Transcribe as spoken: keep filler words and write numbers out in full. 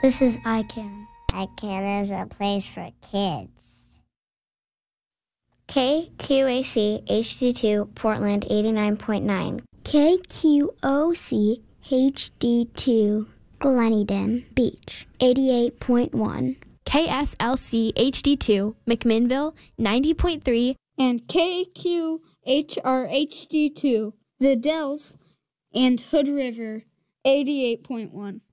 This is iCan. iCan is a place for kids. K Q A C H D two Portland eighty-nine point nine. K Q O C H D two Gleneden Beach eighty-eight point one. K S L C H D two McMinnville ninety point three. And K Q H R H D two The Dells and Hood River eighty-eight point one.